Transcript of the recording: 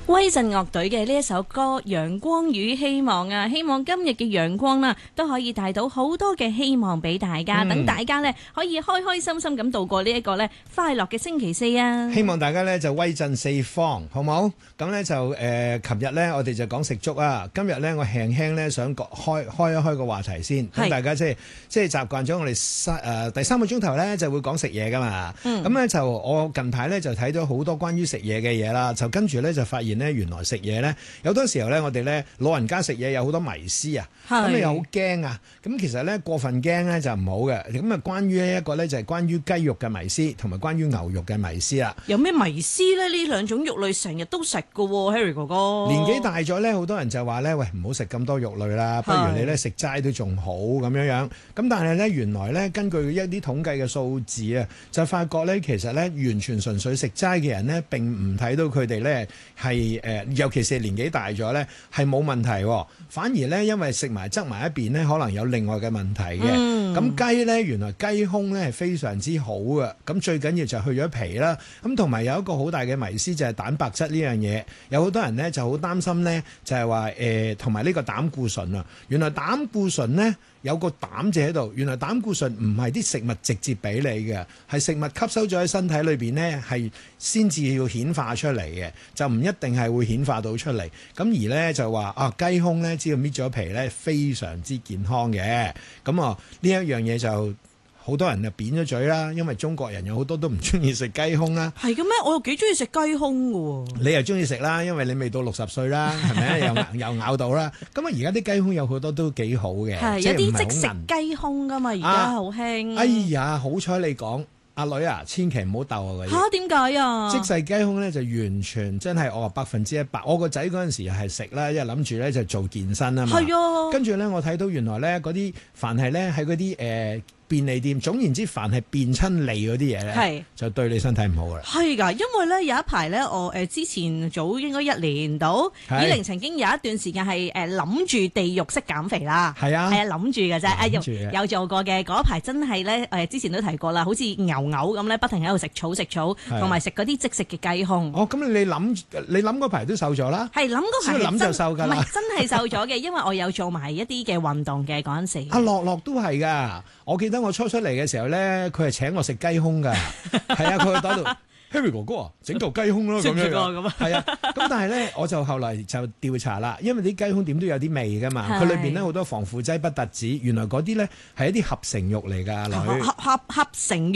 威震樂隊嘅呢一首歌《陽光與希望》啊，希望今日嘅陽光啦都可以帶到好多嘅希望俾大家，等大家呢可以開開心心咁度過呢一個呢快樂嘅星期四啊！ 希望大家呢就威震四方，好冇？咁呢就琴日呢我哋就講食粥啊，今日呢我輕輕呢想開一開個話題先，咁大家即係習慣咗我哋第三個鐘頭呢就會講食嘢噶嘛，咁呢就我近排呢就睇咗好多關於食嘢嘅嘢啦，就跟住呢就發現呢原來食嘢呢有好多時候呢我哋呢老人家食嘢有好多迷思啊，咁你又好驚啊，咁其實呢過分驚呢就唔好嘅，咁啊關於一個呢就係關於雞肉嘅迷思同埋關於牛肉嘅迷思啦。 有咩迷思呢？呢兩種肉類成日都食噶，Harry 哥哥。 年紀大咗呢，好多人就話呢：「喂，唔好食咁多肉類啦，不如你呢食齋都仲好咁樣樣。」咁但係呢，原來呢根據一啲統計嘅數字啊，就發覺呢其實呢完全純粹食齋嘅人呢並唔睇到佢哋呢係尤其是年紀大咗呢係冇問題，反而呢因為食埋側埋一邊呢可能有另外嘅問題嘅。咁雞呢，原來雞胸呢係非常之好嘅，咁最緊要就去咗皮啦。咁同埋有一個好大嘅迷思就係蛋白質呢樣嘢，有好多人呢就好擔心呢，就係話同埋呢個膽固醇啊。原來膽固醇呢有個膽字喺度，原來膽固醇唔係啲食物直接俾你嘅，係食物吸收咗喺身體裏邊呢，係先至要顯化出嚟嘅，就唔一定係會顯化到出嚟。咁而呢就話啊雞胸呢只要搣咗皮呢非常之健康嘅，咁啊呢一樣嘢就好多人就扁咗嘴啦，因為中國人有好多都唔中意食雞胸啦。 係嘅咩？我又幾中意食雞胸嘅喎。 你又中意食啦，因為你未到60歲啦，係咪啊？又咬到啦。咁啊，而家啲雞胸有好多都幾好嘅， 係有啲即食雞胸噶嘛，而家好興。 哎呀，好彩你講，阿女啊，千祈唔好鬥啊嗰啲。 嚇點解啊？ 即食雞胸咧就完全真係我100%。我個仔嗰陣時係食啦，因為諗住咧就做健身啊嘛。 係啊。跟住咧我睇到原來咧嗰啲凡係咧喺嗰啲便利店，總言之，凡係變親膩嗰啲嘢咧，就對你身體唔好噶啦。係㗎，因為咧有一排咧，我之前早應該1年到，以玲曾經有一段時間係諗住地獄式減肥啦。係啊，係啊，諗住嘅啫。有做過嘅嗰一排真係咧之前都提過啦，好似牛咁咧，不停喺度食草，同埋食嗰啲即食嘅雞胸。 哦，咁你諗嗰排都瘦咗啦？係諗嗰排諗就瘦㗎啦。 唔係真係瘦咗嘅，因為我有做埋一啲嘅運動嘅嗰陣時。 阿樂都係㗎，我記得我初出嚟嘅時候咧，佢係請我食雞胸㗎，係啊，佢去打到 Harry 哥哥啊，整嚿雞胸咯咁樣，係啊，咁但係咧，我就後來就調查啦，因為啲雞胸點都有啲味㗎嘛，佢裏邊咧好多防腐劑不特止，原來嗰啲咧係一啲合成肉嚟㗎，女合成